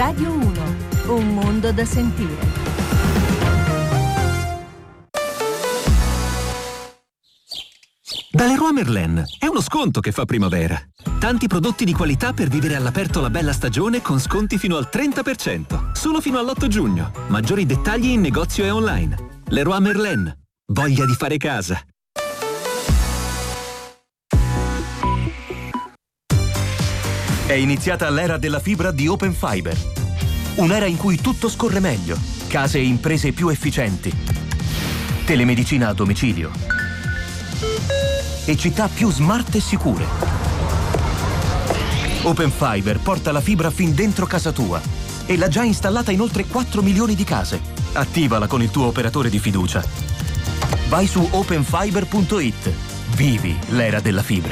Radio 1, un mondo da sentire. Da Leroy Merlin è uno sconto che fa primavera. Tanti prodotti di qualità per vivere all'aperto la bella stagione con sconti fino al 30%. Solo fino all'8 giugno. Maggiori dettagli in negozio e online. Leroy Merlin. Voglia di fare casa. È iniziata l'era della fibra di Open Fiber. Un'era in cui tutto scorre meglio. Case e imprese più efficienti. Telemedicina a domicilio. E città più smart e sicure. Open Fiber porta la fibra fin dentro casa tua e l'ha già installata in oltre 4 milioni di case. Attivala con il tuo operatore di fiducia. Vai su openfiber.it. Vivi l'era della fibra.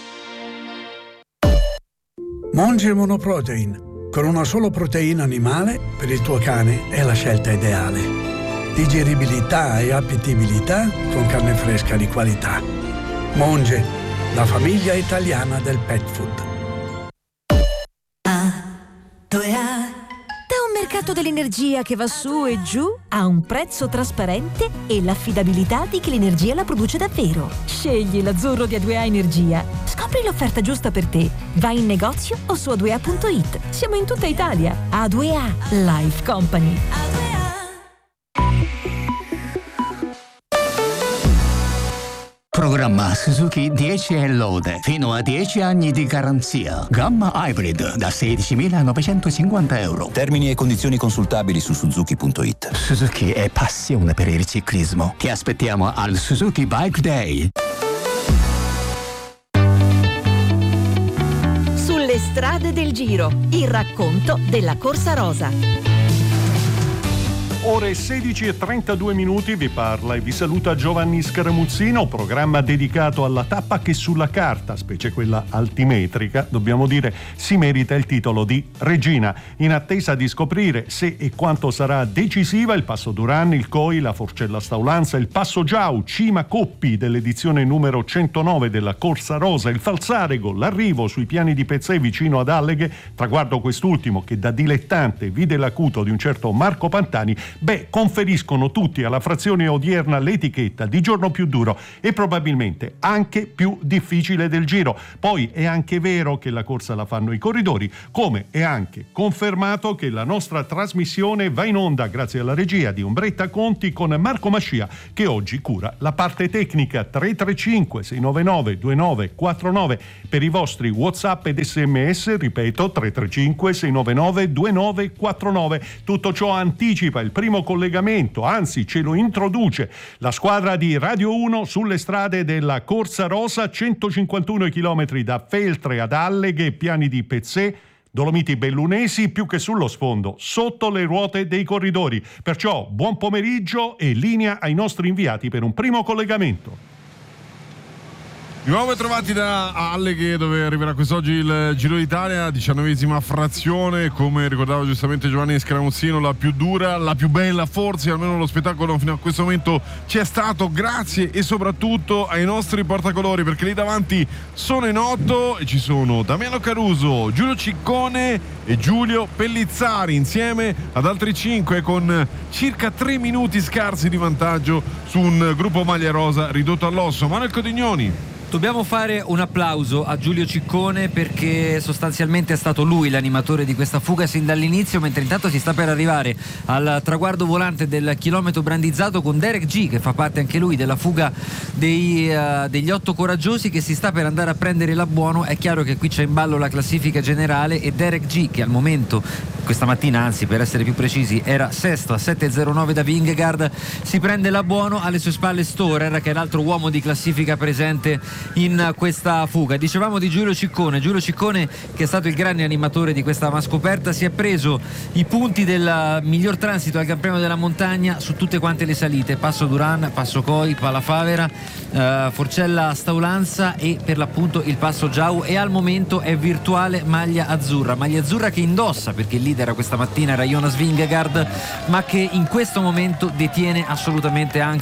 Monge Monoprotein. Con una sola proteina animale, per il tuo cane è la scelta ideale. Digeribilità e appetibilità con carne fresca di qualità. Monge, la famiglia italiana del pet food. Da un mercato dell'energia che va su e giù a un prezzo trasparente e l'affidabilità di chi l'energia la produce davvero. Scegli l'azzurro di A2A Energia. Scopri l'offerta giusta per te. Vai in negozio o su a2a.it. Siamo in tutta Italia. A2A Life Company. Programma Suzuki 10 e lode, fino a 10 anni di garanzia. Gamma Hybrid da 16.950 euro. Termini e condizioni consultabili su Suzuki.it. Suzuki è passione per il ciclismo. Ti aspettiamo al Suzuki Bike Day. Sulle strade del Giro, il racconto della Corsa Rosa. Ore 16:32 vi parla e vi saluta Giovanni Scaramuzzino, programma dedicato alla tappa che sulla carta, specie quella altimetrica, dobbiamo dire, si merita il titolo di regina, in attesa di scoprire se e quanto sarà decisiva il Passo Duran, il COI, la Forcella Staulanza, il Passo Giau, Cima Coppi dell'edizione numero 109 della Corsa Rosa, il Falzarego, l'arrivo sui piani di Pezzè vicino ad Alleghe, traguardo quest'ultimo che da dilettante vide l'acuto di un certo Marco Pantani, conferiscono tutti alla frazione odierna l'etichetta di giorno più duro e probabilmente anche più difficile del Giro. Poi è anche vero che la corsa la fanno i corridori, come è anche confermato che la nostra trasmissione va in onda grazie alla regia di Umbretta Conti con Marco Mascia, che oggi cura la parte tecnica. 335 699 2949 per i vostri WhatsApp ed SMS, ripeto 335 699 2949. Tutto ciò anticipa il primo collegamento, anzi ce lo introduce la squadra di Radio 1 sulle strade della Corsa Rosa, 151 chilometri da Feltre ad Alleghe, piani di Pezzè, Dolomiti Bellunesi, più che sullo sfondo, sotto le ruote dei corridori. Perciò buon pomeriggio e linea ai nostri inviati per un primo collegamento. Di nuovo trovati da Alleghe, dove arriverà quest'oggi il Giro d'Italia, 19esima frazione, come ricordava giustamente Giovanni Scaramuzzino, la più dura, la più bella, forse almeno lo spettacolo fino a questo momento c'è stato, grazie e soprattutto ai nostri portacolori, perché lì davanti sono in 8 e ci sono Damiano Caruso, Giulio Ciccone e Giulio Pellizzari, insieme ad altri 5 con circa 3 minuti scarsi di vantaggio su un gruppo maglia rosa ridotto all'osso. Manuel Codignoni. Dobbiamo fare un applauso a Giulio Ciccone, perché sostanzialmente è stato lui l'animatore di questa fuga sin dall'inizio, mentre intanto si sta per arrivare al traguardo volante del chilometro brandizzato con Derek G, che fa parte anche lui della fuga degli 8 coraggiosi, che si sta per andare a prendere la buono. È chiaro che qui c'è in ballo la classifica generale e Derek G, che al momento, questa mattina anzi per essere più precisi, era sesto a 7.09 da Vingegaard, si prende la buono. Alle sue spalle Storer, che è l'altro uomo di classifica presente in questa fuga. Dicevamo di Giulio Ciccone, che è stato il grande animatore di questa mascoperta, si è preso i punti del miglior transito al Gran Premio della Montagna su tutte quante le salite: Passo Duran, Passo Coi, Palafavera, Forcella Staulanza e per l'appunto il Passo Giau, e al momento è virtuale maglia azzurra che indossa, perché il leader questa mattina era Jonas Vingegaard, ma che in questo momento detiene assolutamente anche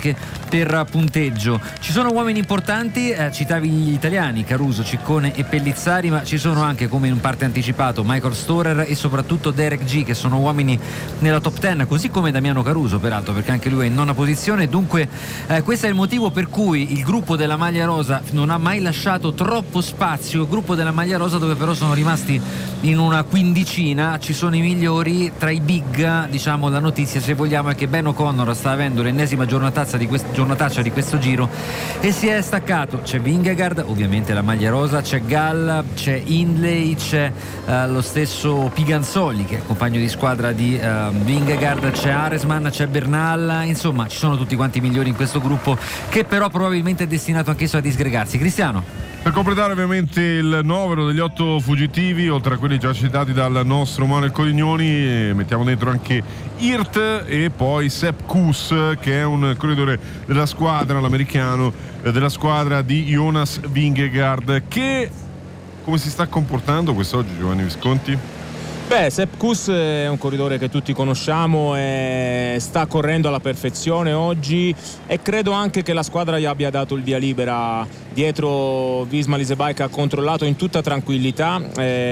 per punteggio. Ci sono uomini importanti, citavi gli italiani Caruso, Ciccone e Pellizzari, ma ci sono anche, come in parte anticipato, Michael Storer e soprattutto Derek G, che sono uomini nella top 10, così come Damiano Caruso peraltro, perché anche lui è in nona posizione. Dunque questo è il motivo per cui il gruppo della maglia rosa non ha mai lasciato troppo spazio, il gruppo della maglia rosa dove però sono rimasti in una quindicina. Ci sono i migliori tra i big, diciamo. La notizia, se vogliamo, è che Ben O'Connor sta avendo l'ennesima giornataccia di questo giro e si è staccato. C'è Vingegaard, ovviamente la maglia rosa, c'è Gall, c'è Hindley, c'è lo stesso Piganzoli che è compagno di squadra di Vingegaard, c'è Aresman, c'è Bernal, insomma ci sono tutti quanti i migliori in questo gruppo, che però probabilmente è destinato anch'esso a disgregarsi. Cristiano? Per completare ovviamente il novero degli 8 fuggitivi, oltre a quelli già citati dal nostro Manuel Colignoni, mettiamo dentro anche Hirt e poi Sepp Kuss, che è un corridore della squadra, l'americano, della squadra di Jonas Vingegaard. Che come si sta comportando quest'oggi, Giovanni Visconti? Sepp Kuss è un corridore che tutti conosciamo e sta correndo alla perfezione oggi, e credo anche che la squadra gli abbia dato il via libera. Dietro Visma Leasebike ha controllato in tutta tranquillità,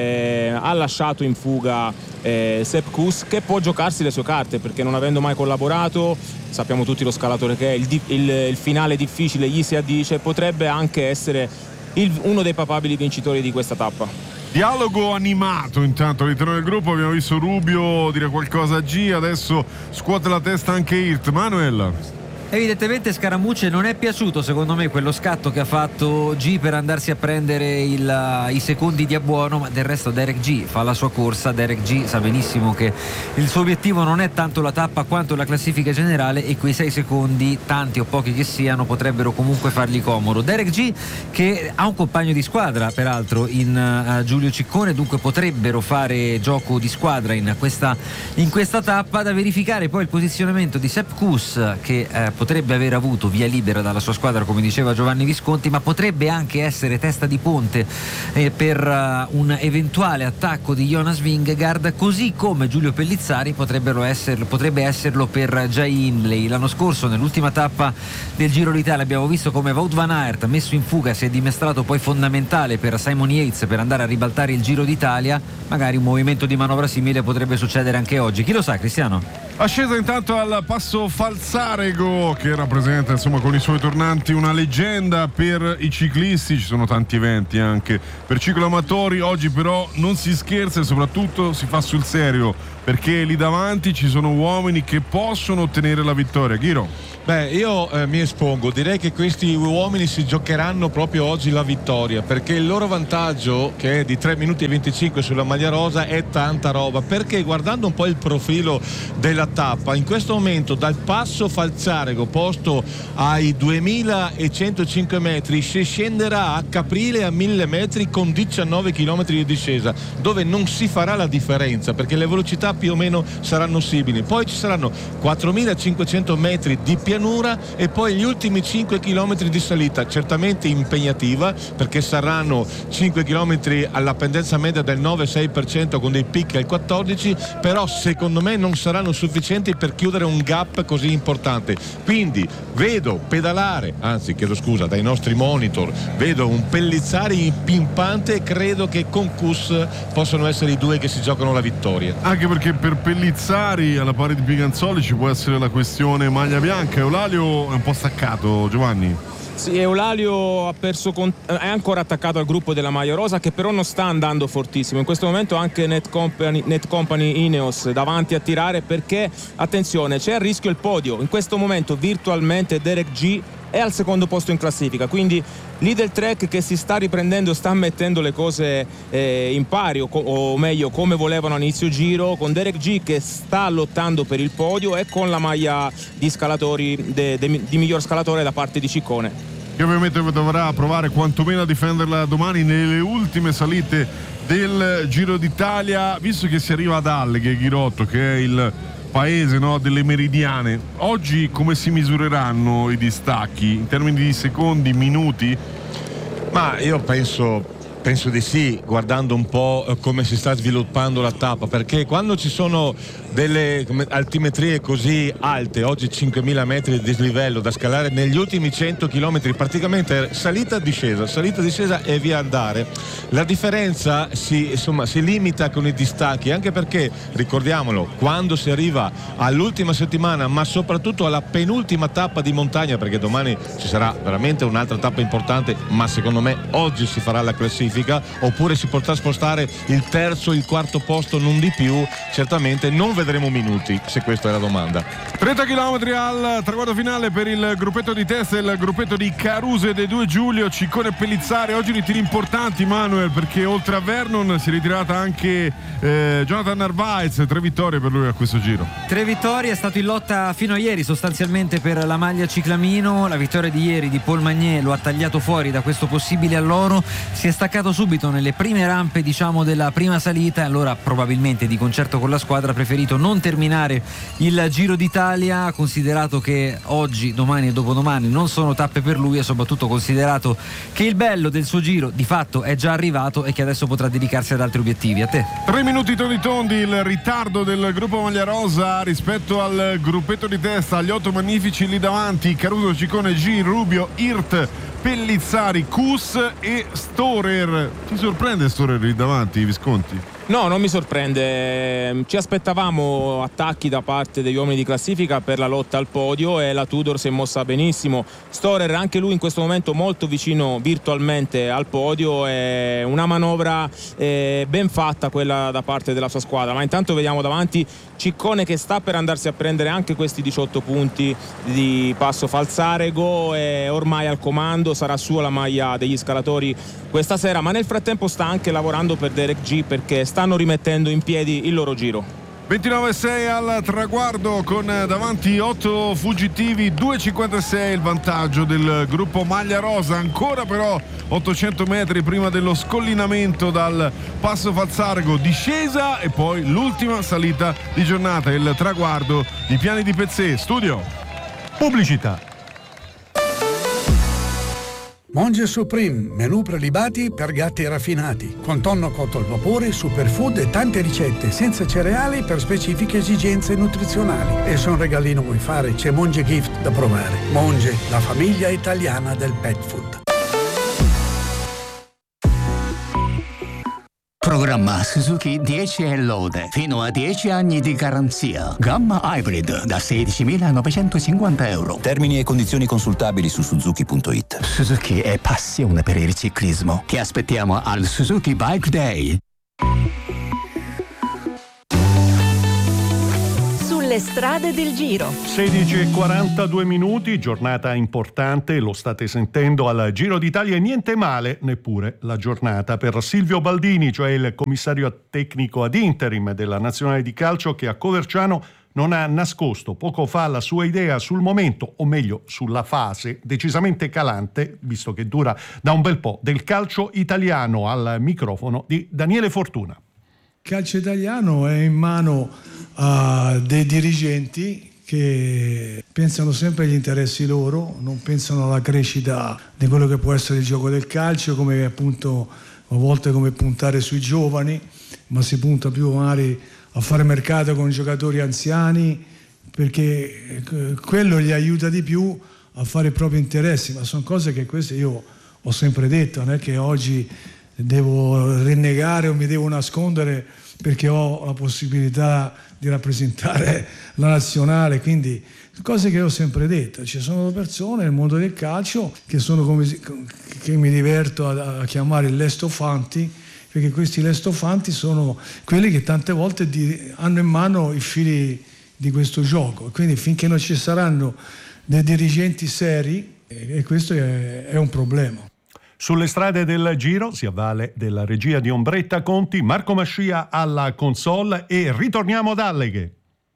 ha lasciato in fuga Sepp Kuss, che può giocarsi le sue carte, perché non avendo mai collaborato, sappiamo tutti lo scalatore che è, il finale difficile gli si addice, potrebbe anche essere uno dei papabili vincitori di questa tappa. Dialogo animato intanto all'interno del gruppo, abbiamo visto Rubio dire qualcosa a G, adesso scuote la testa anche Hirt. Manuel? Evidentemente Scaramucci non è piaciuto, secondo me, quello scatto che ha fatto G per andarsi a prendere i secondi di abbuono, ma del resto Derek G fa la sua corsa. Derek G sa benissimo che il suo obiettivo non è tanto la tappa quanto la classifica generale, e quei 6 secondi, tanti o pochi che siano, potrebbero comunque fargli comodo. Derek G che ha un compagno di squadra peraltro in Giulio Ciccone, dunque potrebbero fare gioco di squadra in questa tappa. Da verificare poi il posizionamento di Sepp Kuss, che potrebbe aver avuto via libera dalla sua squadra, come diceva Giovanni Visconti, ma potrebbe anche essere testa di ponte per un eventuale attacco di Jonas Vingegaard, così come Giulio Pellizzari potrebbe esserlo per Jai Hindley. L'anno scorso, nell'ultima tappa del Giro d'Italia, abbiamo visto come Wout van Aert, messo in fuga, si è dimostrato poi fondamentale per Simon Yates per andare a ribaltare il Giro d'Italia. Magari un movimento di manovra simile potrebbe succedere anche oggi, chi lo sa. Cristiano? Ascesa intanto al passo Falzarego, che rappresenta, insomma, con i suoi tornanti una leggenda per i ciclisti. Ci sono tanti eventi anche per cicloamatori, oggi però non si scherza e soprattutto si fa sul serio, perché lì davanti ci sono uomini che possono ottenere la vittoria. Ghiro? Io mi espongo, direi che questi uomini si giocheranno proprio oggi la vittoria, perché il loro vantaggio, che è di 3 minuti e 25 sulla maglia rosa, è tanta roba, perché guardando un po' il profilo della tappa, in questo momento dal passo Falzarego, posto ai 2105 metri, si scenderà a Caprile a 1000 metri con 19 km di discesa, dove non si farà la differenza, perché le velocità più o meno saranno simili. Poi ci saranno 4500 metri di pianura e poi gli ultimi 5 km di salita, certamente impegnativa, perché saranno 5 km alla pendenza media del 9-6% con dei picchi al 14, però secondo me non saranno sufficienti per chiudere un gap così importante. Quindi vedo pedalare, dai nostri monitor, vedo un Pellizzari pimpante e credo che con Kuss possano essere i due che si giocano la vittoria. Anche perché per Pellizzari, alla pari di Piganzoli, ci può essere la questione maglia bianca. Eulalia è un po' staccato, Giovanni. Sì, Eulalia è ancora attaccato al gruppo della maglia rosa, che però non sta andando fortissimo in questo momento. Anche Net Company Ineos davanti a tirare, perché attenzione, c'è a rischio il podio. In questo momento virtualmente Derek G è al secondo posto in classifica, quindi Lidl Trek, che si sta riprendendo, sta mettendo le cose in pari, o meglio come volevano a inizio giro, con Derek G che sta lottando per il podio e con la maglia di scalatori di miglior scalatore da parte di Ciccone, che ovviamente dovrà provare quantomeno a difenderla domani nelle ultime salite del Giro d'Italia, visto che si arriva ad Alleghe, Ghirotto, che è il paese, no, delle meridiane. Oggi come si misureranno i distacchi in termini di secondi, minuti? Ma io penso di sì, guardando un po' come si sta sviluppando la tappa, perché quando ci sono delle altimetrie così alte, oggi 5.000 metri di dislivello da scalare negli ultimi 100 km, praticamente salita discesa e via andare. La differenza si limita con i distacchi, anche perché, ricordiamolo, quando si arriva all'ultima settimana, ma soprattutto alla penultima tappa di montagna, perché domani ci sarà veramente un'altra tappa importante, ma secondo me oggi si farà la classifica, oppure si potrà spostare il terzo, il quarto posto, non di più, certamente non vedremo minuti, se questa è la domanda. 30 km al traguardo finale per il gruppetto di testa, il gruppetto di Caruso e dei 2 Giulio, Ciccone e Pellizzari. Oggi ritiri importanti, Manuel, perché oltre a Vernon si è ritirata anche Jonathan Narvaez. 3 vittorie per lui a questo giro. 3 vittorie, è stato in lotta fino a ieri sostanzialmente per la maglia ciclamino. La vittoria di ieri di Paul Magnier lo ha tagliato fuori da questo possibile alloro, si è staccato subito nelle prime rampe, diciamo, della prima salita, e allora probabilmente di concerto con la squadra ha preferito non terminare il Giro d'Italia, considerato che oggi, domani e dopodomani non sono tappe per lui, e soprattutto considerato che il bello del suo giro di fatto è già arrivato e che adesso potrà dedicarsi ad altri obiettivi. A te. 3 minuti tondi, il ritardo del gruppo Maglia Rosa rispetto al gruppetto di testa, agli 8 magnifici lì davanti: Caruso, Ciccone, G, Rubio, Hirt, Pellizzari, Kus e Storer. Ti sorprende Storer lì davanti, Visconti? No, non mi sorprende. Ci aspettavamo attacchi da parte degli uomini di classifica per la lotta al podio, e la Tudor si è mossa benissimo. Storer, anche lui in questo momento molto vicino virtualmente al podio, è una manovra ben fatta quella da parte della sua squadra. Ma intanto vediamo davanti Ciccone che sta per andarsi a prendere anche questi 18 punti di Passo Falzarego, e ormai al comando, sarà sua la maglia degli scalatori questa sera, ma nel frattempo sta anche lavorando per Derek G, perché stanno rimettendo in piedi il loro giro. 29,6 al traguardo, con davanti 8 fuggitivi, 2,56 il vantaggio del gruppo Maglia Rosa. Ancora però 800 metri prima dello scollinamento dal Passo Falzarego, discesa e poi l'ultima salita di giornata, il traguardo di Piani di Pezzè. Studio. Pubblicità. Monge Supreme, menù prelibati per gatti raffinati, con tonno cotto al vapore, superfood e tante ricette senza cereali per specifiche esigenze nutrizionali. E se un regalino vuoi fare, c'è Monge Gift da provare. Monge, la famiglia italiana del pet food. Programma Suzuki 10 e lode, fino a 10 anni di garanzia. Gamma Hybrid da 16.950 euro. Termini e condizioni consultabili su Suzuki.it. Suzuki è passione per il ciclismo. Ti aspettiamo al Suzuki Bike Day. Le strade del Giro. 16:42 minuti, giornata importante, lo state sentendo al Giro d'Italia, e niente male neppure la giornata per Silvio Baldini, cioè il commissario tecnico ad interim della Nazionale di Calcio, che a Coverciano non ha nascosto poco fa la sua idea sul momento, o meglio sulla fase decisamente calante, visto che dura da un bel po', del calcio italiano, al microfono di Daniele Fortuna. Il calcio italiano è in mano a dei dirigenti che pensano sempre agli interessi loro, non pensano alla crescita di quello che può essere il gioco del calcio, come appunto a volte come puntare sui giovani, ma si punta più magari a fare mercato con giocatori anziani, perché quello gli aiuta di più a fare i propri interessi. Ma sono cose che queste io ho sempre detto, non è che oggi devo rinnegare o mi devo nascondere perché ho la possibilità di rappresentare la nazionale, quindi cose che ho sempre detto. Ci sono persone nel mondo del calcio che sono che mi diverto a chiamare lestofanti, perché questi lestofanti sono quelli che tante volte hanno in mano i fili di questo gioco, quindi finché non ci saranno dei dirigenti seri, e questo è un problema. Sulle strade del Giro si avvale della regia di Ombretta Conti, Marco Mascia alla console, e ritorniamo ad Alleghe.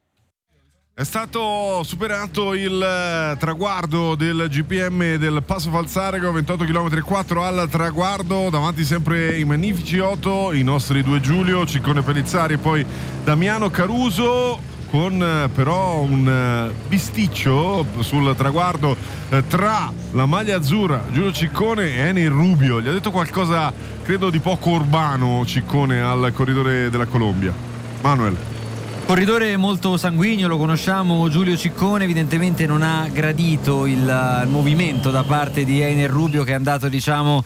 È stato superato il traguardo del GPM del Passo Falzarego, 28 km e 4 al traguardo, davanti sempre i magnifici 8, i nostri 2 Giulio, Ciccone Pellizzari e poi Damiano Caruso, con però un bisticcio sul traguardo tra la maglia azzurra Giulio Ciccone e Enel Rubio. Gli ha detto qualcosa, credo, di poco urbano Ciccone al corridore della Colombia. Manuel. Corridore molto sanguigno, lo conosciamo, Giulio Ciccone. Evidentemente non ha gradito il movimento da parte di Einer Rubio, che è andato, diciamo,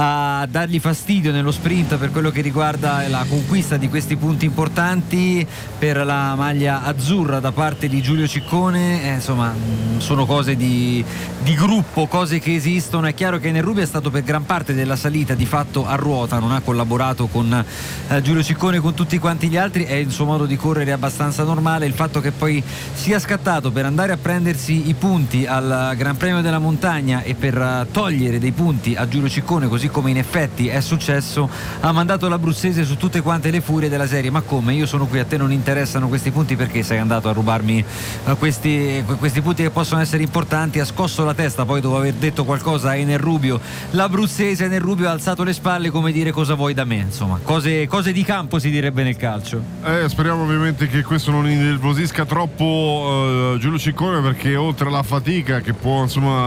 a dargli fastidio nello sprint per quello che riguarda la conquista di questi punti importanti per la maglia azzurra da parte di Giulio Ciccone. Insomma, sono cose di gruppo, cose che esistono. È chiaro che Einer Rubio è stato per gran parte della salita di fatto a ruota, non ha collaborato con Giulio Ciccone, con tutti quanti gli altri. È il suo modo di correre abbastanza normale. Il fatto che poi sia scattato per andare a prendersi i punti al Gran Premio della Montagna e per togliere dei punti a Giulio Ciccone, così come in effetti è successo, ha mandato l'abruzzese su tutte quante le furie della serie. Ma come? Io sono qui, a te non interessano questi punti, perché sei andato a rubarmi questi punti che possono essere importanti? Ha scosso la testa poi dopo aver detto qualcosa a Einer Rubio, l'abruzzese. Einer Rubio ha alzato le spalle, come dire: cosa vuoi da me? Insomma, cose di campo, si direbbe nel calcio. Speriamo ovviamente che questo non innervosisca troppo Giulio Ciccone, perché oltre alla fatica che può,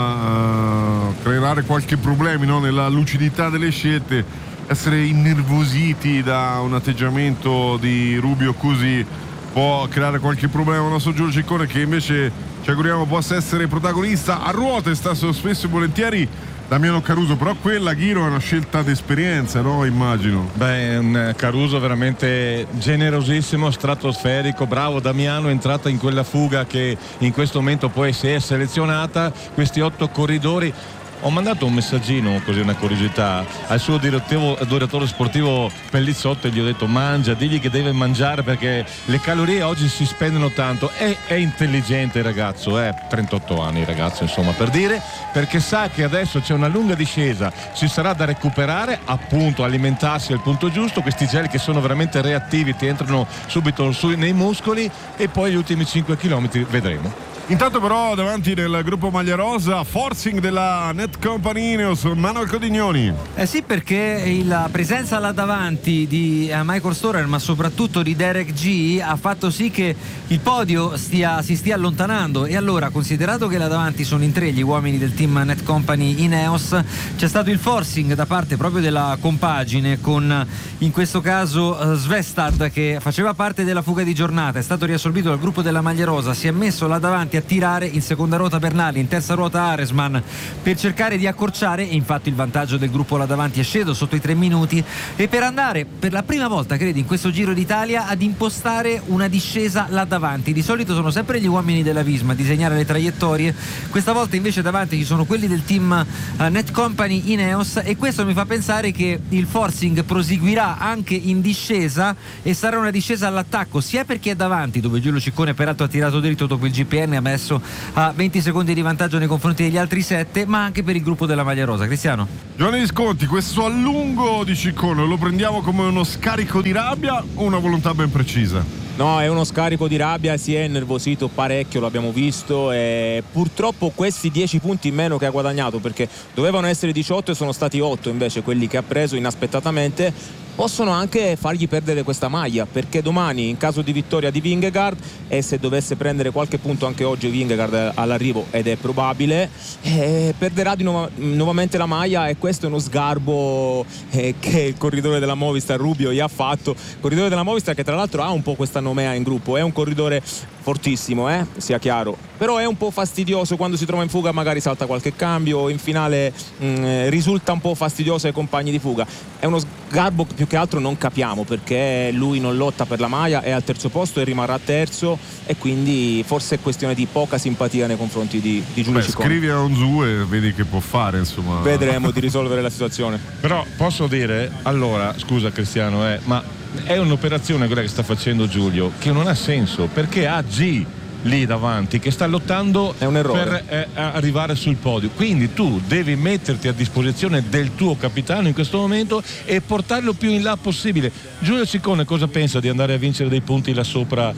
insomma, creare qualche problema, no, nella lucidità delle scelte, essere innervositi da un atteggiamento di Rubio così può creare qualche problema al nostro Giulio Ciccone, che invece ci auguriamo possa essere protagonista a ruote. Sta spesso e volentieri Damiano Caruso, però quella, Ghiro, è una scelta d'esperienza, no? Immagino. Beh, un Caruso veramente generosissimo, stratosferico, bravo Damiano, è entrata in quella fuga che in questo momento poi si è selezionata, questi 8 corridori. Ho mandato un messaggino, così una curiosità, al suo direttore sportivo Pellizzotto, e gli ho detto: mangia, digli che deve mangiare perché le calorie oggi si spendono tanto. È intelligente il ragazzo, 38 anni il ragazzo, insomma, per dire, perché sa che adesso c'è una lunga discesa, ci sarà da recuperare, appunto alimentarsi al punto giusto, questi gel che sono veramente reattivi, ti entrano subito nei muscoli, e poi gli ultimi 5 km vedremo. Intanto però davanti nel gruppo maglia rosa, forcing della Net Company Ineos, Manuel Codignoni. Sì, perché la presenza là davanti di Michael Storer, ma soprattutto di Derek G, ha fatto sì che il podio si stia allontanando. E allora, considerato che là davanti sono in 3 gli uomini del team Net Company Ineos, c'è stato il forcing da parte proprio della compagine, con in questo caso Svestad, che faceva parte della fuga di giornata, è stato riassorbito dal gruppo della maglia rosa, si è messo là davanti a tirare, in seconda ruota Bernali, in terza ruota Aresman, per cercare di accorciare, e infatti il vantaggio del gruppo là davanti è sceso sotto i 3 minuti, e per andare per la prima volta, credo, in questo Giro d'Italia ad impostare una discesa là davanti. Di solito sono sempre gli uomini della Visma a disegnare le traiettorie, questa volta invece davanti ci sono quelli del team Net Company Ineos, e questo mi fa pensare che il forcing proseguirà anche in discesa, e sarà una discesa all'attacco, sia perché è davanti, dove Giulio Ciccone peraltro ha tirato dritto dopo il GPN, ha messo a 20 secondi di vantaggio nei confronti degli altri 7, ma anche per il gruppo della maglia rosa. Cristiano? Giovanni Visconti, questo allungo di Ciccone lo prendiamo come uno scarico di rabbia o una volontà ben precisa? No, è uno scarico di rabbia, si è innervosito parecchio, l'abbiamo visto, e purtroppo questi 10 punti in meno che ha guadagnato, perché dovevano essere 18 e sono stati 8 invece quelli che ha preso inaspettatamente, possono anche fargli perdere questa maglia, perché domani, in caso di vittoria di Vingegaard, e se dovesse prendere qualche punto anche oggi Vingegaard all'arrivo, ed è probabile, perderà nuovamente la maglia, e questo è uno sgarbo che il corridore della Movistar Rubio gli ha fatto. Corridore della Movistar che tra l'altro ha un po' questa nomea in gruppo, è un corridore fortissimo, sia chiaro, però è un po' fastidioso quando si trova in fuga, magari salta qualche cambio, in finale risulta un po' fastidioso ai compagni di fuga. È uno sgarbo più che altro non capiamo, perché lui non lotta per la maglia, è al terzo posto e rimarrà terzo, e quindi forse è questione di poca simpatia nei confronti di Giulio Ciccone. Scrivi a Onzu e vedi che può fare, insomma. Vedremo di risolvere la situazione. Però posso dire, allora, scusa Cristiano, ma è un'operazione quella che sta facendo Giulio che non ha senso, perché ha G lì davanti che sta lottando per arrivare sul podio, quindi tu devi metterti a disposizione del tuo capitano in questo momento e portarlo più in là possibile. Giulio Ciccone cosa pensa, di andare a vincere dei punti là sopra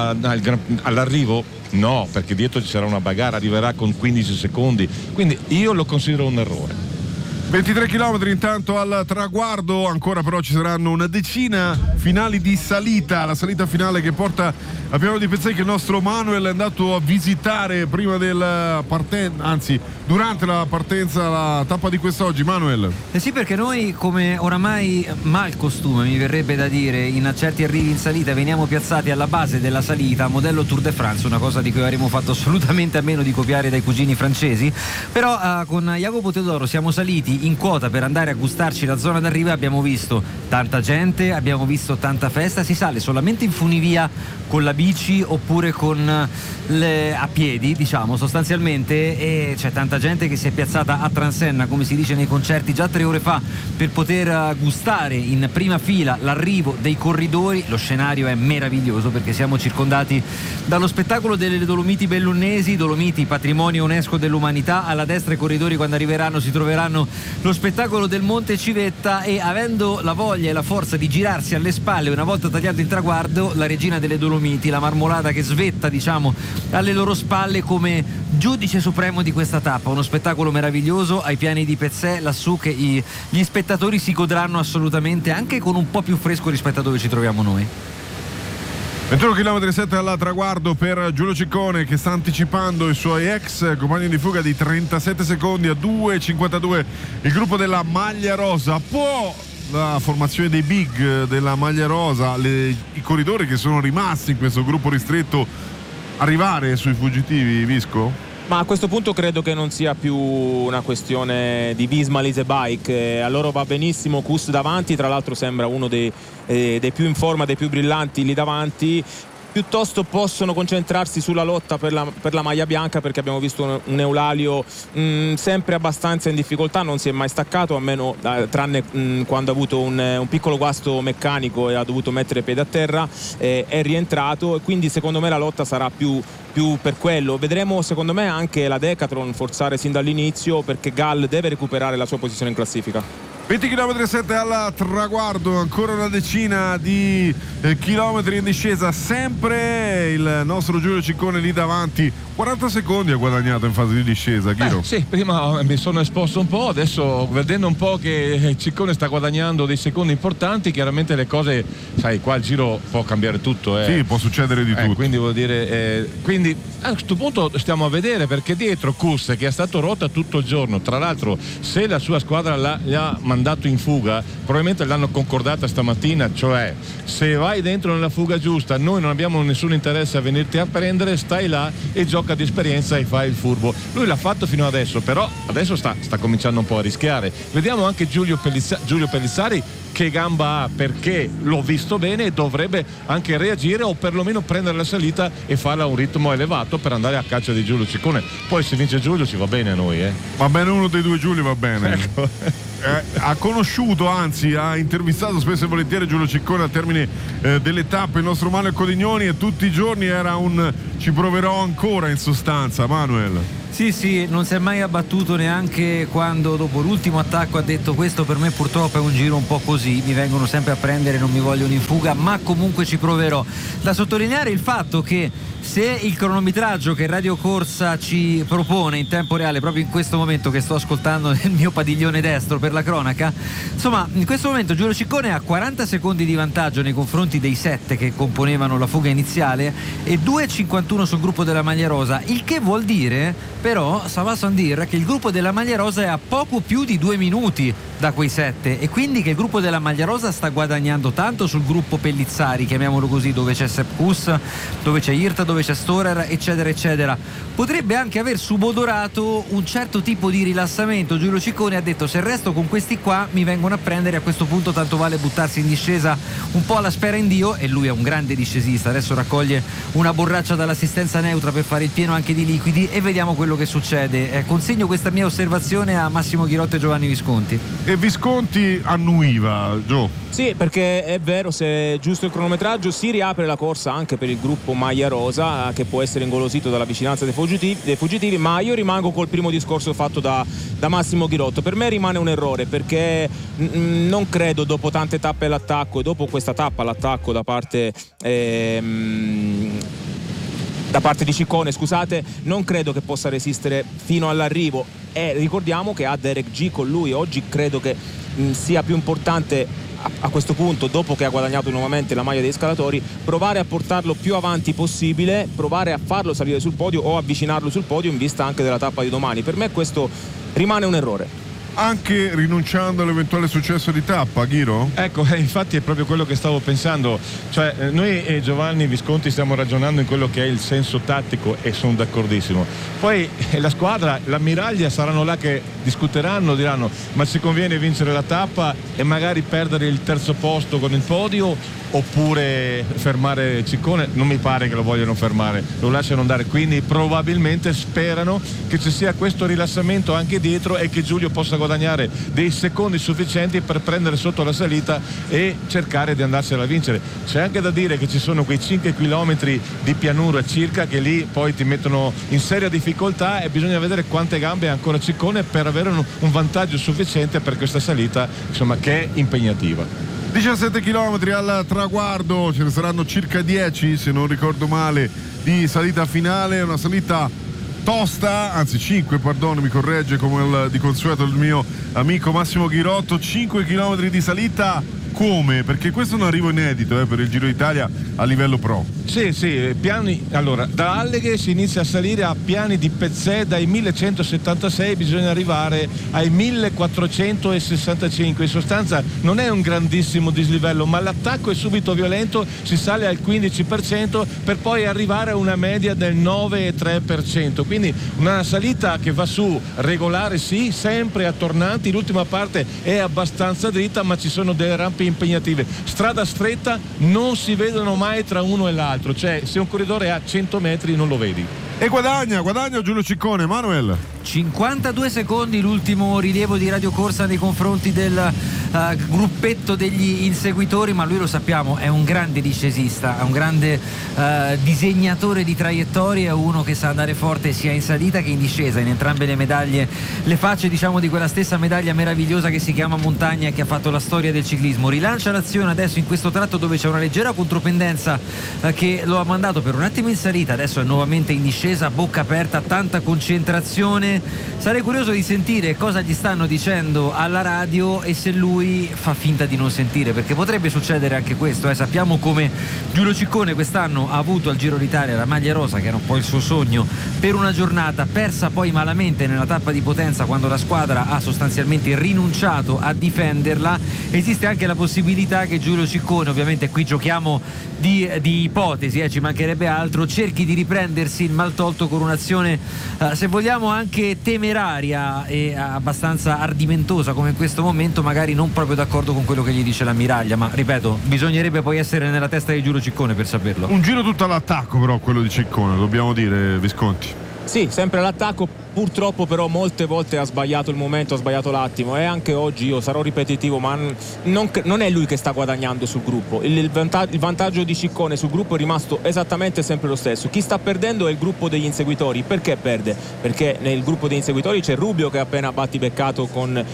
all'arrivo? No, perché dietro ci sarà una bagarre, arriverà con 15 secondi, quindi io lo considero un errore. 23 km intanto al traguardo, ancora però ci saranno una decina finali di salita, la salita finale che porta a Piano di Pezzai, che il nostro Manuel è andato a visitare prima del anzi durante la partenza, la tappa di quest'oggi. Manuel. Sì, perché noi, come oramai mal costume mi verrebbe da dire, in certi arrivi in salita veniamo piazzati alla base della salita, modello Tour de France, una cosa di cui avremmo fatto assolutamente a meno di copiare dai cugini francesi, però con Jacopo Teodoro siamo saliti in quota per andare a gustarci la zona d'arrivo e abbiamo visto tanta gente, abbiamo visto tanta festa. Si sale solamente in funivia con la bici oppure con a piedi, diciamo, sostanzialmente, e c'è tanta gente che si è piazzata a transenna, come si dice nei concerti, già 3 ore fa, per poter gustare in prima fila l'arrivo dei corridori. Lo scenario è meraviglioso perché siamo circondati dallo spettacolo delle Dolomiti Bellunesi, Dolomiti patrimonio UNESCO dell'umanità. Alla destra i corridori, quando arriveranno, si troveranno lo spettacolo del Monte Civetta, e avendo la voglia e la forza di girarsi alle spalle una volta tagliato il traguardo, la regina delle Dolomiti, la Marmolada che svetta, diciamo, alle loro spalle come giudice supremo di questa tappa. Uno spettacolo meraviglioso ai Piani di Pezzè, lassù, che gli spettatori si godranno assolutamente, anche con un po' più fresco rispetto a dove ci troviamo noi. 21 km 7 al traguardo per Giulio Ciccone, che sta anticipando i suoi ex compagni di fuga di 37 secondi a 2,52 il gruppo della maglia rosa. Può la formazione dei big della maglia rosa, i corridori che sono rimasti in questo gruppo ristretto, arrivare sui fuggitivi, Visco? Ma a questo punto credo che non sia più una questione di Visma Lise Bike. A loro va benissimo Kuss davanti, tra l'altro sembra uno dei più in forma, dei più brillanti lì davanti. Piuttosto possono concentrarsi sulla lotta per la maglia bianca, perché abbiamo visto un Eulalio sempre abbastanza in difficoltà, non si è mai staccato, almeno tranne quando ha avuto un piccolo guasto meccanico e ha dovuto mettere piede a terra, è rientrato, e quindi secondo me la lotta sarà più per quello. Vedremo secondo me anche la Decathlon forzare sin dall'inizio, perché Gall deve recuperare la sua posizione in classifica. 20 km 7 al traguardo, ancora una decina di chilometri in discesa, sempre il nostro Giulio Ciccone lì davanti. 40 secondi ha guadagnato in fase di discesa, Ghiro. Sì, prima mi sono esposto un po', adesso vedendo un po' che Ciccone sta guadagnando dei secondi importanti, chiaramente le cose, sai, qua il giro può cambiare tutto. Sì, può succedere di tutto. Quindi vuol dire, quindi a questo punto stiamo a vedere, perché dietro Kuss, che è stato rotta tutto il giorno, tra l'altro se la sua squadra gli ha mandato in fuga, probabilmente l'hanno concordata stamattina, cioè se vai dentro nella fuga giusta noi non abbiamo nessun interesse a venirti a prendere, stai là e gioca di esperienza e fai il furbo. Lui l'ha fatto fino adesso, però adesso sta cominciando un po' a rischiare. Vediamo anche Giulio Pellizzari che gamba ha, perché l'ho visto bene e dovrebbe anche reagire, o perlomeno prendere la salita e farla a un ritmo elevato per andare a caccia di Giulio Ciccone. Poi se vince Giulio ci va bene a noi, Va bene, uno dei due Giulio va bene. Ecco. Ha conosciuto, anzi ha intervistato spesso e volentieri Giulio Ciccone al termine delle tappe, il nostro Manuel Codignoni, e tutti i giorni era un ci proverò ancora, in sostanza. Manuel. Sì, non si è mai abbattuto, neanche quando dopo l'ultimo attacco ha detto questo per me purtroppo è un giro un po' così, mi vengono sempre a prendere, non mi vogliono in fuga, ma comunque ci proverò. Da sottolineare il fatto che se il cronometraggio che Radio Corsa ci propone in tempo reale, proprio in questo momento che sto ascoltando nel mio padiglione destro per la cronaca, insomma in questo momento Giulio Ciccone ha 40 secondi di vantaggio nei confronti dei 7 che componevano la fuga iniziale e 2,51 sul gruppo della maglia rosa, il che vuol dire però, Sava Sandir, che il gruppo della maglia rosa è a poco più di 2 minuti da quei 7, e quindi che il gruppo della maglia rosa sta guadagnando tanto sul gruppo Pellizzari, chiamiamolo così, dove c'è Sepp Kuss, dove c'è Irta, dove c'è Storer, eccetera eccetera. Potrebbe anche aver subodorato un certo tipo di rilassamento. Giulio Ciccone ha detto: se resto con questi qua mi vengono a prendere, a questo punto tanto vale buttarsi in discesa un po' alla spera in Dio, e lui è un grande discesista, adesso raccoglie una borraccia dall'assistenza neutra per fare il pieno anche di liquidi e vediamo quello che succede. Consegno questa mia osservazione a Massimo Ghirotto e Giovanni Visconti. E Visconti annuiva, Gio. Sì, perché è vero, se è giusto il cronometraggio si riapre la corsa anche per il gruppo maglia rosa, che può essere ingolosito dalla vicinanza dei fuggitivi, ma io rimango col primo discorso fatto da Massimo Ghirotto. Per me rimane un errore, perché non credo, dopo tante tappe all'attacco e dopo questa tappa all'attacco da parte di Ciccone, scusate, non credo che possa resistere fino all'arrivo. e ricordiamo che ha Derek G con lui. Oggi credo che sia più importante a questo punto, dopo che ha guadagnato nuovamente la maglia dei scalatori, provare a portarlo più avanti possibile, provare a farlo salire sul podio o avvicinarlo sul podio in vista anche della tappa di domani. Per me questo rimane un errore. Anche rinunciando all'eventuale successo di tappa, Ghiro? Ecco, infatti è proprio quello che stavo pensando. Cioè, noi e Giovanni Visconti stiamo ragionando in quello che è il senso tattico e sono d'accordissimo. Poi la squadra, l'ammiraglia saranno là che discuteranno, diranno ma ci conviene vincere la tappa e magari perdere il terzo posto con il podio oppure fermare Ciccone. Non mi pare che lo vogliano fermare, lo lasciano andare, quindi probabilmente sperano che ci sia questo rilassamento anche dietro e che Giulio possa guadagnare dei secondi sufficienti per prendere sotto la salita e cercare di andarsela a vincere. C'è anche da dire che ci sono quei 5 km di pianura circa che lì poi ti mettono in seria difficoltà e bisogna vedere quante gambe ha ancora Ciccone per avere un vantaggio sufficiente per questa salita, insomma, che è impegnativa. 17 km al traguardo, ce ne saranno circa 10 se non ricordo male di salita finale, una salita tosta, anzi 5, perdono, mi corregge come di consueto il mio amico Massimo Ghirotto. 5 km di salita come? Perché questo è un arrivo inedito per il Giro d'Italia a livello pro. Sì, piani. Allora, da Alleghe si inizia a salire a piani di Pezzè, dai 1176 bisogna arrivare ai 1465. In sostanza non è un grandissimo dislivello, ma l'attacco è subito violento, si sale al 15% per poi arrivare a una media del 9,3%. Quindi una salita che va su regolare, sì, sempre a tornanti. L'ultima parte è abbastanza dritta, ma ci sono delle rampe impegnative. Strada stretta, non si vedono mai tra uno e l'altro, cioè se un corridore è a 100 metri non lo vedi. E guadagna Giulio Ciccone. Manuel, 52 secondi l'ultimo rilievo di Radio Corsa nei confronti del gruppetto degli inseguitori, ma lui, lo sappiamo, è un grande discesista, è un grande disegnatore di traiettorie, è uno che sa andare forte sia in salita che in discesa, in entrambe le medaglie, le facce diciamo di quella stessa medaglia meravigliosa che si chiama montagna e che ha fatto la storia del ciclismo. Rilancia l'azione adesso in questo tratto dove c'è una leggera contropendenza che lo ha mandato per un attimo in salita, adesso è nuovamente in discesa, bocca aperta, tanta concentrazione. Sarei curioso di sentire cosa gli stanno dicendo alla radio e se lui fa finta di non sentire, perché potrebbe succedere anche questo. Sappiamo come Giulio Ciccone quest'anno ha avuto al Giro d'Italia la maglia rosa, che era un po' il suo sogno, per una giornata, persa poi malamente nella tappa di Potenza quando la squadra ha sostanzialmente rinunciato a difenderla. Esiste anche la possibilità che Giulio Ciccone, ovviamente qui giochiamo di ipotesi, ci mancherebbe altro, cerchi di riprendersi il mal tolto con un'azione se vogliamo anche temeraria e abbastanza ardimentosa come in questo momento, magari non proprio d'accordo con quello che gli dice l'ammiraglia, ma ripeto, bisognerebbe poi essere nella testa di Giulio Ciccone per saperlo. Un giro tutto all'attacco però quello di Ciccone, dobbiamo dire, Visconti. Sì, sempre all'attacco, purtroppo però molte volte ha sbagliato il momento, ha sbagliato l'attimo, e anche oggi, io sarò ripetitivo, ma non è lui che sta guadagnando sul gruppo. Il vantaggio di Ciccone sul gruppo è rimasto esattamente sempre lo stesso. Chi sta perdendo è il gruppo degli inseguitori. Perché perde? Perché nel gruppo degli inseguitori c'è Rubio che ha appena battibeccato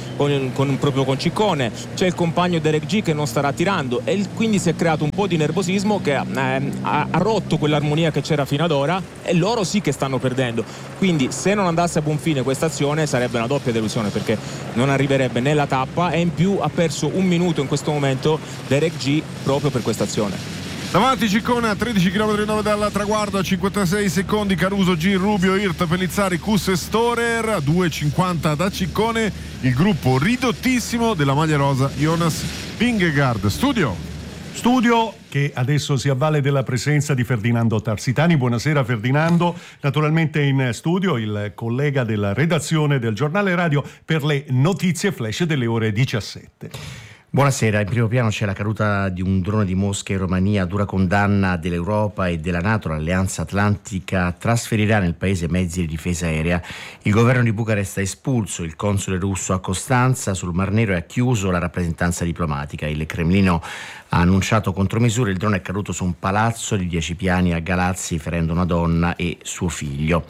proprio con Ciccone, c'è il compagno Derek G che non starà tirando, e quindi si è creato un po' di nervosismo che ha rotto quell'armonia che c'era fino ad ora, e loro sì che stanno perdendo. Quindi se non andasse a buon fine questa azione sarebbe una doppia delusione, perché non arriverebbe nella tappa, e in più ha perso un minuto in questo momento Derek G proprio per questa azione. Davanti Ciccone a 13 km dal traguardo, a 56 secondi Caruso, G, Rubio, Irta, Pellizzari, Kuss e Storer, a 2,50 da Ciccone il gruppo ridottissimo della maglia rosa Jonas Vingegaard. Studio che adesso si avvale della presenza di Ferdinando Tarsitani. Buonasera Ferdinando, naturalmente in studio il collega della redazione del giornale radio per le notizie flash delle ore 17. Buonasera, in primo piano c'è la caduta di un drone di Mosca in Romania, dura condanna dell'Europa e della NATO. L'Alleanza Atlantica trasferirà nel paese mezzi di difesa aerea. Il governo di Bucarest ha espulso il console russo a Costanza sul Mar Nero e ha chiuso la rappresentanza diplomatica. Il Cremlino ha annunciato contromisure, il drone è caduto su un palazzo di 10 piani a Galazzi, ferendo una donna e suo figlio.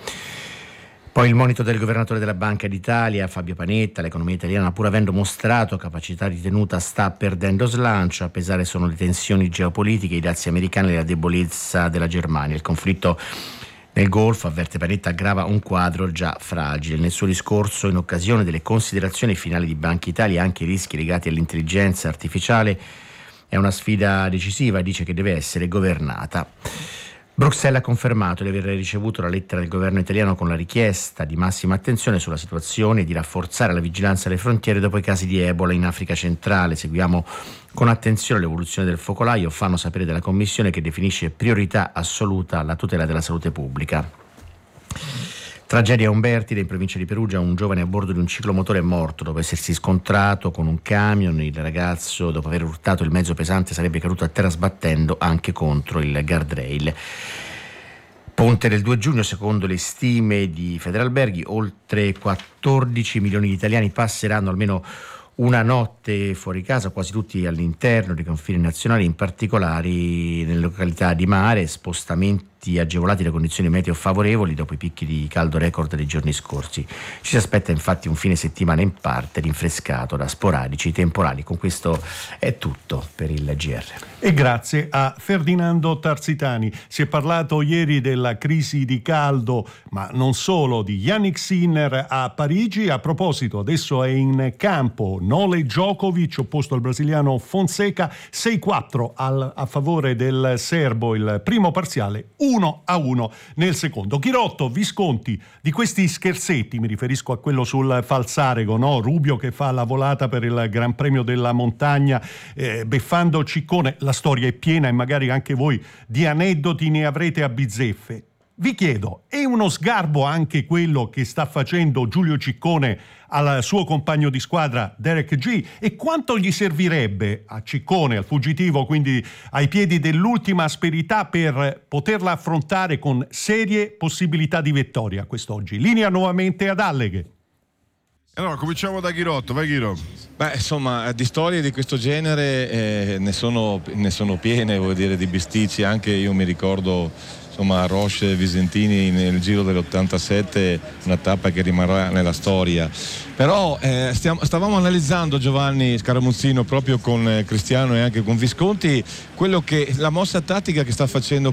Poi il monito del governatore della Banca d'Italia, Fabio Panetta: l'economia italiana, pur avendo mostrato capacità di tenuta, sta perdendo slancio. A pesare sono le tensioni geopolitiche, i dazi americani e la debolezza della Germania. Il conflitto Nel golf, avverte Panetta, aggrava un quadro già fragile. Nel suo discorso, in occasione delle considerazioni finali di Banca Italia, anche i rischi legati all'intelligenza artificiale è una sfida decisiva, dice che deve essere governata. Bruxelles ha confermato di aver ricevuto la lettera del governo italiano con la richiesta di massima attenzione sulla situazione e di rafforzare la vigilanza alle frontiere dopo i casi di Ebola in Africa centrale. Seguiamo con attenzione l'evoluzione del focolaio, fanno sapere della Commissione, che definisce priorità assoluta la tutela della salute pubblica. Tragedia a Umbertide, in provincia di Perugia, un giovane a bordo di un ciclomotore è morto dopo essersi scontrato con un camion. Il ragazzo, dopo aver urtato il mezzo pesante, sarebbe caduto a terra sbattendo anche contro il guardrail. Ponte del 2 giugno, secondo le stime di Federalberghi, oltre 14 milioni di italiani passeranno almeno una notte fuori casa, quasi tutti all'interno dei confini nazionali, in particolare nelle località di mare, spostamenti agevolati da condizioni meteo favorevoli dopo i picchi di caldo record dei giorni scorsi. Ci si aspetta infatti un fine settimana in parte rinfrescato da sporadici temporali. Con questo è tutto per il GR. E grazie a Ferdinando Tarzitani. Si è parlato ieri della crisi di caldo, ma non solo, di Yannick Sinner a Parigi. A proposito, adesso è in campo Nole Djokovic, opposto al brasiliano Fonseca, 6-4 a favore del serbo, il primo parziale 1-1 nel secondo. Chirotto, Visconti, di questi scherzetti, mi riferisco a quello sul Falzarego, no? Rubio che fa la volata per il Gran Premio della Montagna, beffando Ciccone, la storia è piena e magari anche voi di aneddoti ne avrete a bizzeffe. Vi chiedo, è uno sgarbo anche quello che sta facendo Giulio Ciccone al suo compagno di squadra Derek G? E quanto gli servirebbe a Ciccone, al fuggitivo, quindi ai piedi dell'ultima asperità, per poterla affrontare con serie possibilità di vittoria quest'oggi? Linea nuovamente ad Alleghe. Allora, cominciamo da Ghirotto, vai Ghiro. Beh, insomma, di storie di questo genere ne sono piene, vuol dire, di bisticci. Anche io mi ricordo, insomma, Roche e Visentini nel Giro dell'87, una tappa che rimarrà nella storia. Però stavamo analizzando, Giovanni Scaramuzzino, proprio con Cristiano e anche con Visconti, la mossa tattica che sta facendo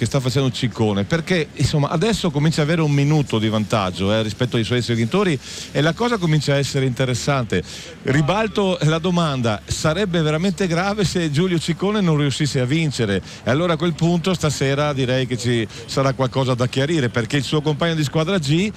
Ciccone, perché insomma adesso comincia ad avere un minuto di vantaggio rispetto ai suoi seguitori e la cosa comincia a essere interessante. Ribalto la domanda: sarebbe veramente grave se Giulio Ciccone non riuscisse a vincere? E allora a quel punto stasera direi che ci sarà qualcosa da chiarire, perché il suo compagno di squadra G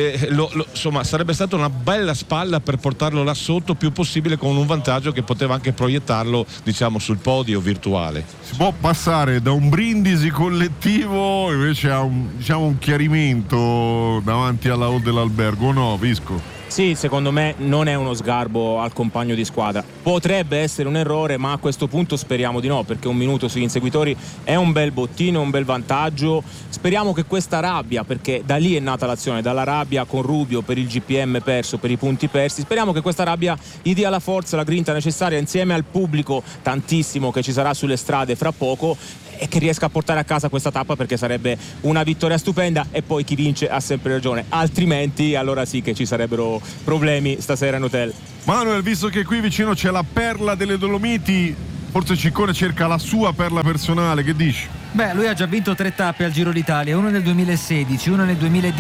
insomma sarebbe stata una bella spalla per portarlo là sotto più possibile, con un vantaggio che poteva anche proiettarlo, diciamo, sul podio virtuale. Si può passare da un brindisi collettivo invece a un chiarimento davanti alla hall dell'albergo, o no, Visco? Sì, secondo me non è uno sgarbo al compagno di squadra. Potrebbe essere un errore, ma a questo punto speriamo di no, perché un minuto sugli inseguitori è un bel bottino, un bel vantaggio. Speriamo che questa rabbia, perché da lì è nata l'azione, dalla rabbia con Rubio per il GPM perso, per i punti persi, speriamo che questa rabbia gli dia la forza, la grinta necessaria, insieme al pubblico tantissimo che ci sarà sulle strade fra poco, e che riesca a portare a casa questa tappa, perché sarebbe una vittoria stupenda. E poi chi vince ha sempre ragione, altrimenti allora sì che ci sarebbero problemi stasera in hotel. Manuel, visto che qui vicino c'è la perla delle Dolomiti, forse Ciccone cerca la sua perla personale, che dici? Beh, lui ha già vinto 3 tappe al Giro d'Italia, una nel 2016, una nel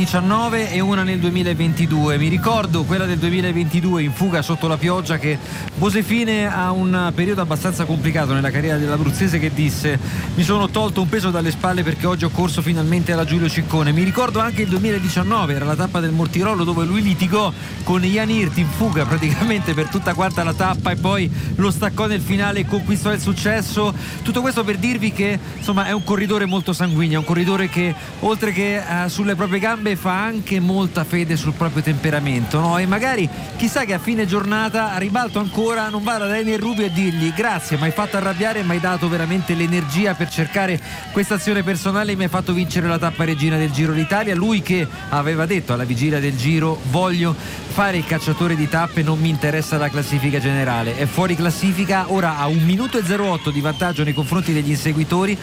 2019 e una nel 2022. Mi ricordo quella del 2022 in fuga sotto la pioggia, che pose fine a un periodo abbastanza complicato nella carriera dell'abruzzese, che disse: mi sono tolto un peso dalle spalle perché oggi ho corso finalmente alla Giulio Ciccone. Mi ricordo anche il 2019, era la tappa del Mortirolo, dove lui litigò con Jan Hirt in fuga praticamente per tutta quanta la tappa e poi lo staccò nel finale e conquistò il successo. Tutto questo per dirvi che insomma è un corridore molto sanguigno, un corridore che oltre che sulle proprie gambe fa anche molta fede sul proprio temperamento, no? E magari chissà che a fine giornata, a ribalto ancora, non vada da Daniel Rubio e dirgli: grazie, mi hai fatto arrabbiare, mi hai dato veramente l'energia per cercare questa azione personale e mi hai fatto vincere la tappa regina del Giro d'Italia. Lui che aveva detto alla vigilia del Giro: voglio fare il cacciatore di tappe, non mi interessa la classifica generale. È fuori classifica, ora ha 1 minuto e 08 di vantaggio nei confronti degli inseguitori, 2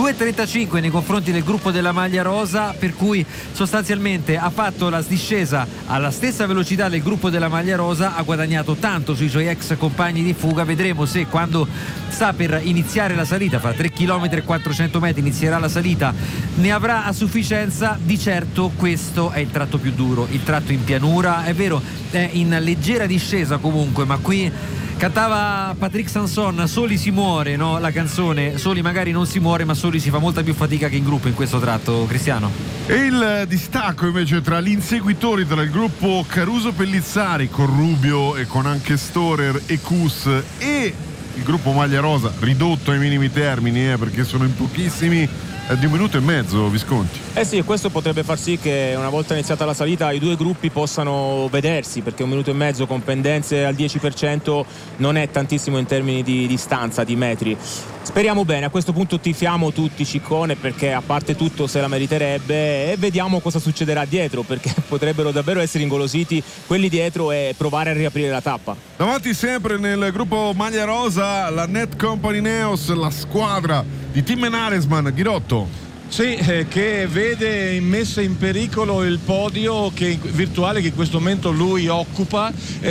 2.35 nei confronti del gruppo della maglia rosa, per cui sostanzialmente ha fatto la discesa alla stessa velocità del gruppo della maglia rosa, ha guadagnato tanto sui suoi ex compagni di fuga. Vedremo se quando sta per iniziare la salita, fra 3 km e 400 metri inizierà la salita, ne avrà a sufficienza. Di certo questo è il tratto più duro, il tratto in pianura, è vero, è in leggera discesa comunque, ma qui cantava Patrick Sanson, soli si muore, no? La canzone, soli magari non si muore, ma soli si fa molta più fatica che in gruppo in questo tratto, Cristiano. E il distacco invece tra gli inseguitori, tra il gruppo Caruso Pellizzari con Rubio e con anche Storer e Kuss, e il gruppo maglia rosa ridotto ai minimi termini, perché sono in pochissimi, di 1 minuto e mezzo, Visconti. Sì, questo potrebbe far sì che una volta iniziata la salita i due gruppi possano vedersi, perché 1 minuto e mezzo con pendenze al 10% non è tantissimo in termini di distanza, di metri. Speriamo bene, a questo punto tifiamo tutti Ciccone, perché a parte tutto se la meriterebbe, e vediamo cosa succederà dietro, perché potrebbero davvero essere ingolositi quelli dietro e provare a riaprire la tappa. Davanti sempre nel gruppo maglia rosa la Net Company Ineos, la squadra di Tim Aresman. Ghirotto. Sì, che vede messa in pericolo il podio virtuale che in questo momento lui occupa.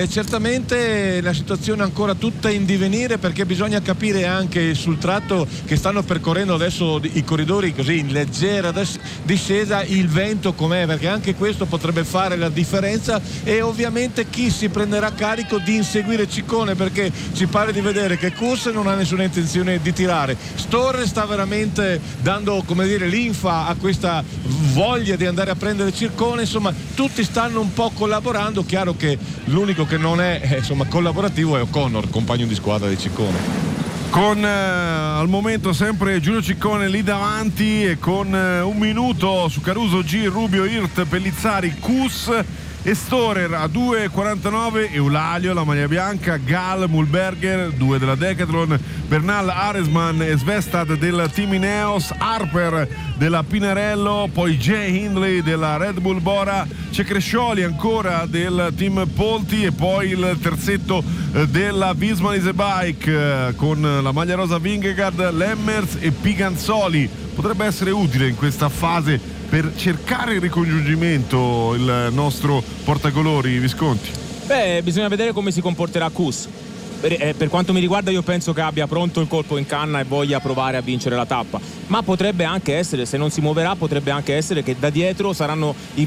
Certamente la situazione è ancora tutta in divenire, perché bisogna capire anche sul tratto che stanno percorrendo adesso i corridori così in leggera discesa il vento com'è, perché anche questo potrebbe fare la differenza, e ovviamente chi si prenderà carico di inseguire Ciccone, perché ci pare di vedere che Kuss non ha nessuna intenzione di tirare. Storer sta veramente dando, come dire, linfa a questa voglia di andare a prendere Ciccone. Insomma, tutti stanno un po' collaborando. Chiaro che l'unico che non è collaborativo è O'Connor, compagno di squadra di Ciccone. Con al momento sempre Giulio Ciccone lì davanti, e con 1 minuto su Caruso, G, Rubio, Hirt, Pellizzari, Kuss e Storer a 2.49, Eulalio, la maglia bianca, Gal, Mulberger, 2 della Decathlon, Bernal, Aresman e Svestad del team Ineos, Harper della Pinarello, poi Jay Hindley della Red Bull Bora, c'è Crescioli ancora del team Polti, e poi il terzetto della Visma Bike con la maglia rosa Vingegaard, Lemmers e Piganzoli. Potrebbe essere utile in questa fase per cercare il ricongiungimento il nostro portacolori, Visconti. Bisogna vedere come si comporterà Kuss. Per quanto mi riguarda, io penso che abbia pronto il colpo in canna e voglia provare a vincere la tappa, ma potrebbe anche essere, se non si muoverà, potrebbe anche essere che da dietro saranno i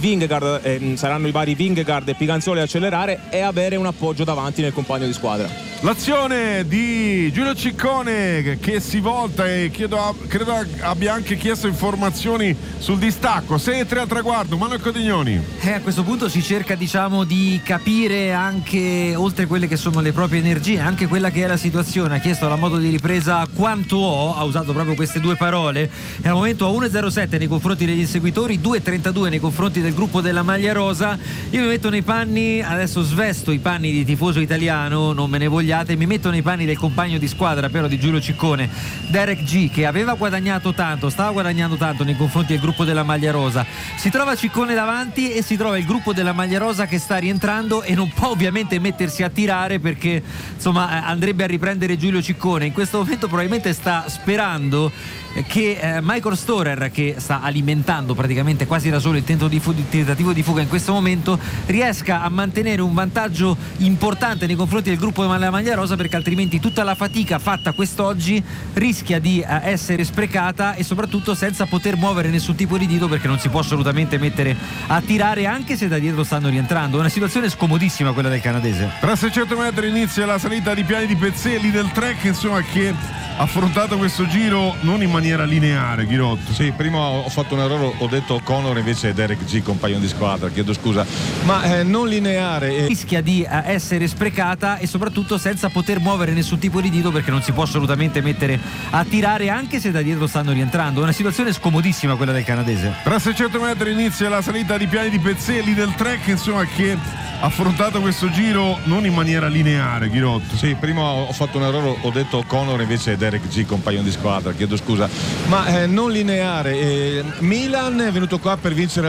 vari Vingegaard e Piganzoli a accelerare e avere un appoggio davanti nel compagno di squadra. L'azione di Giulio Ciccone che si volta, e credo abbia anche chiesto informazioni sul distacco. 6-3 al traguardo, Manuel Codignoni. A questo punto si cerca, di capire anche, oltre quelle che sono le proprie energie, anche quella che è la situazione. Ha chiesto alla moto di ripresa quanto ho, ha usato proprio queste due parole, e al momento a 1.07 nei confronti degli inseguitori, 2.32 nei confronti del gruppo della maglia rosa. Io mi metto nei panni, adesso svesto i panni di tifoso italiano, non me ne vogliate, mi metto nei panni del compagno di squadra però di Giulio Ciccone, Derek G, che aveva guadagnato tanto, stava guadagnando tanto nei confronti del gruppo della maglia rosa. Si trova Ciccone davanti e si trova il gruppo della maglia rosa che sta rientrando, e non può ovviamente mettersi a tirare, perché andrebbe a riprendere Giulio Ciccone. In questo momento probabilmente sta sperando che Michael Storer, che sta alimentando praticamente quasi da solo il tentativo di fuga in questo momento, riesca a mantenere un vantaggio importante nei confronti del gruppo della maglia rosa, perché altrimenti tutta la fatica fatta quest'oggi rischia di essere sprecata, e soprattutto senza poter muovere nessun tipo di dito, perché non si può assolutamente mettere a tirare anche se da dietro stanno rientrando. È una situazione scomodissima quella del canadese. Tra 600 metri inizia la salita di Piani di Pezzeli del Trek, insomma, che ha affrontato questo giro non in maniera lineare, Ghirotto. Sì, prima ho fatto un errore, ho detto O'Connor invece è Derek G, compagno di squadra, chiedo scusa, ma non lineare. Rischia di essere sprecata, e soprattutto senza poter muovere nessun tipo di dito, perché non si può assolutamente mettere a tirare anche se da dietro stanno rientrando. È una situazione scomodissima quella del canadese. Tra 600 metri inizia la salita di Piani di Pezzeli del Trek, insomma, che ha affrontato questo giro non in maniera lineare, Ghirotto. Sì, prima ho fatto un errore, ho detto O'Connor invece è Derek G, compagno di squadra, chiedo scusa, ma non lineare. Milan è venuto qua per vincere